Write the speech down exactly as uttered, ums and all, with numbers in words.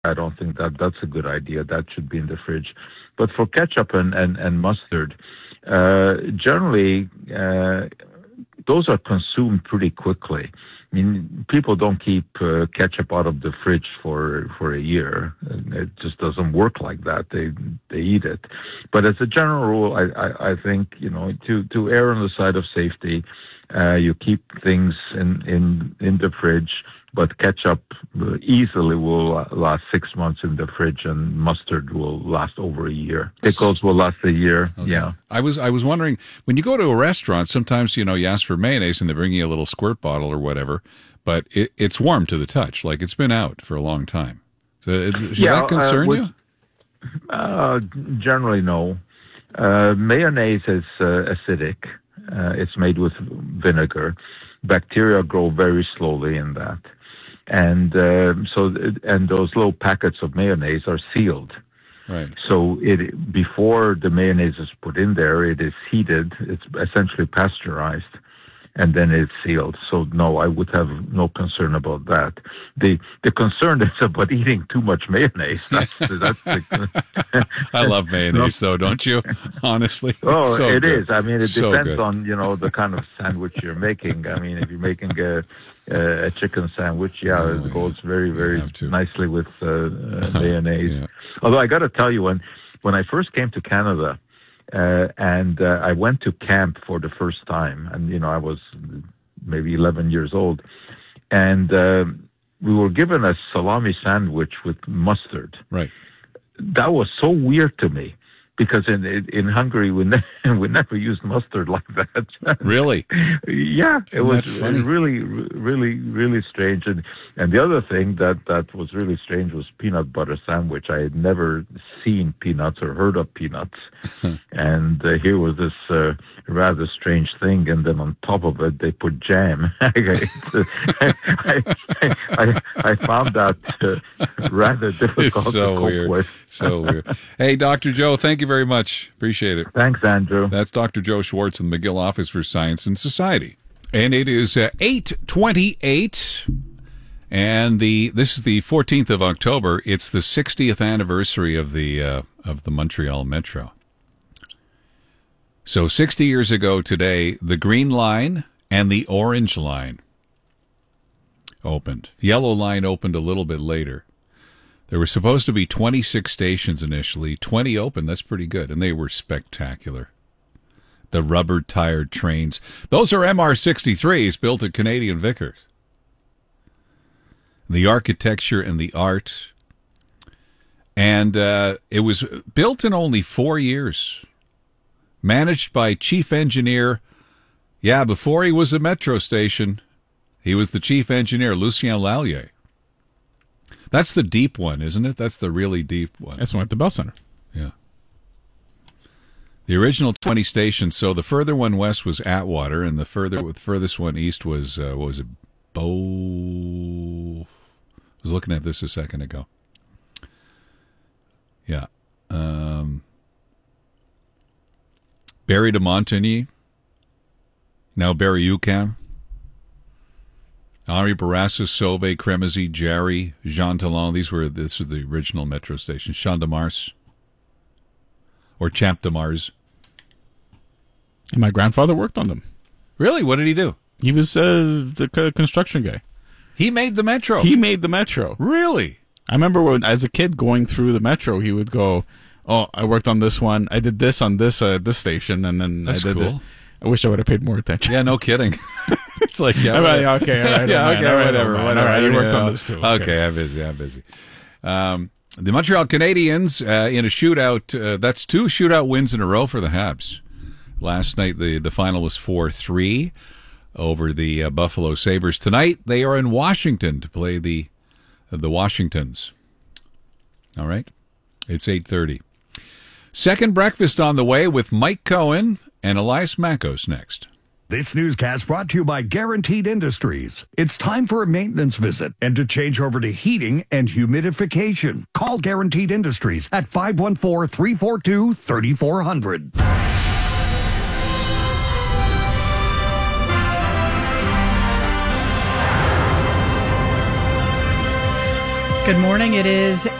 I don't think that that's a good idea. That should be in the fridge. But for ketchup and, and, and mustard, uh, generally, uh, those are consumed pretty quickly. I mean, people don't keep uh, ketchup out of the fridge for for a year. It just doesn't work like that. They they eat it. But as a general rule, I, I, I think, you know, to, to err on the side of safety, uh, you keep things in, in, in the fridge. But ketchup easily will last six months in the fridge, and mustard will last over a year. Pickles will last a year. Okay. Yeah. I was I was wondering, when you go to a restaurant, sometimes, you know, you ask for mayonnaise and they bring you a little squirt bottle or whatever, but it, it's warm to the touch, like it's been out for a long time. So it, should yeah, that concern uh, with, you? Uh, generally, no. Uh, mayonnaise is uh, acidic. Uh, it's made with vinegar. Bacteria grow very slowly in that. And uh, so, and those little packets of mayonnaise are sealed. Right. So it before the mayonnaise is put in there, it is heated. It's essentially pasteurized, and then it's sealed. So no, I would have no concern about that. The the concern is about eating too much mayonnaise. That's, that's the, I love mayonnaise, no. though, don't you? Honestly, oh, so it good. is. I mean, it so depends good. on, you know, the kind of sandwich you're making. I mean, if you're making a a chicken sandwich, yeah, oh, it goes yeah. very very nicely with uh, uh, mayonnaise. yeah. Although I got to tell you, when when I first came to Canada. Uh, and uh, I went to camp for the first time, and you know I was maybe eleven years old, and uh, we were given a salami sandwich with mustard. Right. That was so weird to me because in in Hungary we ne- we never used mustard like that. Really? Yeah, it was, it was really really really strange. And and the other thing that that was really strange was peanut butter sandwich. I had never seen peanuts or heard of peanuts. And uh, here was this uh, rather strange thing, and then on top of it they put jam. I, I, I, I found that uh, rather difficult it's so to cope weird. with. So weird. Hey, Doctor Joe, thank you very much. Appreciate it. Thanks, Andrew. That's Doctor Joe Schwartz in the McGill Office for Science and Society. And it is uh, eight twenty-eight, and the this is the fourteenth of October. It's the sixtieth anniversary of the uh, of the Montreal Metro. So sixty years ago today, the Green Line and the Orange Line opened. The Yellow Line opened a little bit later. There were supposed to be twenty-six stations initially. twenty opened. That's pretty good. And they were spectacular. The rubber-tired trains. Those are M R sixty-threes built at Canadian Vickers. The architecture and the art. And uh, it was built in only four years. Managed by chief engineer, yeah, before he was a metro station, he was the chief engineer, Lucien Lallier. That's the deep one, isn't it? That's the really deep one. That's the one at the Bell Center. Yeah. The original twenty stations, so the further one west was Atwater, and the further the furthest one east was, uh, what was it, Bow... I was looking at this a second ago. Yeah. Um... Barry de Montigny, now Barry UQAM, Henri Bourassa, Sauvé, Crémazie, Jarry, Jean Talon. These were this was the original metro station. Champ de Mars, or Champ de Mars. And my grandfather worked on them. Really? What did he do? He was uh, the c- construction guy. He made the metro. He made the metro. Really? I remember when, as a kid, going through the metro, he would go, "Oh, I worked on this one. I did this on this uh, this station, and then That's I did cool. this." I wish I would have paid more attention. Yeah, no kidding. It's like, yeah, all right, okay, all right, yeah, okay, okay, whatever, whatever. All right, you worked yeah. on this too. Okay, okay I'm busy. I'm busy. Um, the Montreal Canadiens uh, in a shootout. Uh, that's two shootout wins in a row for the Habs. Last night, the the final was four three over the uh, Buffalo Sabres. Tonight, they are in Washington to play the uh, the Washingtons. All right, it's eight thirty. Second breakfast on the way with Mike Cohen and Elias Makos next. This newscast brought to you by Guaranteed Industries. It's time for a maintenance visit and to change over to heating and humidification. Call Guaranteed Industries at five one four, three four two, three four zero zero. Good morning. It is